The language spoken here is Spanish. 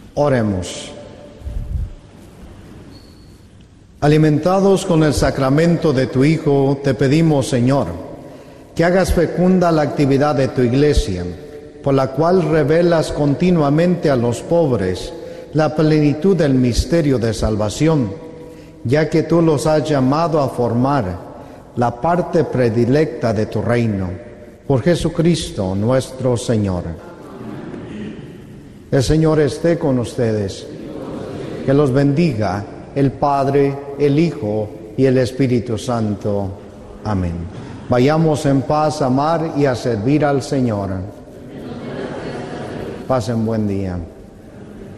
Oremos. Alimentados con el sacramento de tu Hijo, te pedimos, Señor, que hagas fecunda la actividad de tu Iglesia, por la cual revelas continuamente a los pobres la plenitud del misterio de salvación, ya que tú los has llamado a formar la parte predilecta de tu reino. Por Jesucristo nuestro Señor. El Señor esté con ustedes. Que los bendiga el Padre, el Hijo y el Espíritu Santo. Amén. Vayamos en paz a amar y a servir al Señor. Pasen buen día.